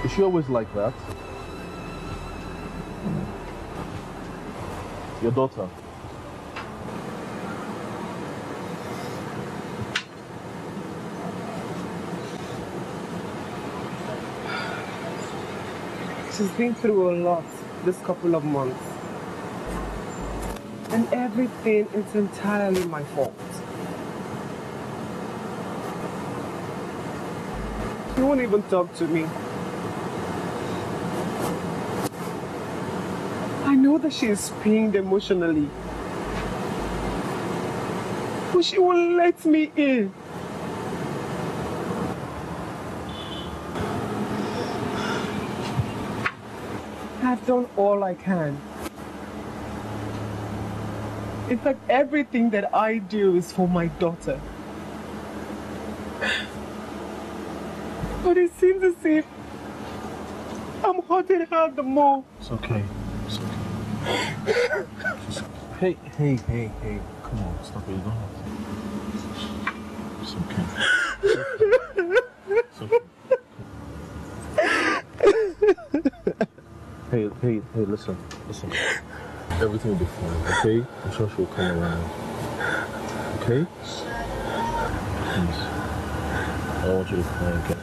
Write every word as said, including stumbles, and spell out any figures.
Is she always like that? Your daughter? She's been through a lot this couple of months. And everything is entirely my fault. She won't even talk to me. I know that she is pained emotionally. But she won't let me in. I've done all I can. In fact, everything that I do is for my daughter. But it seems as if I'm hurting her the more. It's okay. It's okay. It's okay. Hey, hey, hey, hey. Come on, stop it. You don't have to. It's okay. It's okay. It's okay. Hey, hey, hey, listen. Listen. Everything will be fine, okay? I'm sure she'll come around. Okay? Please. I want you to cry again.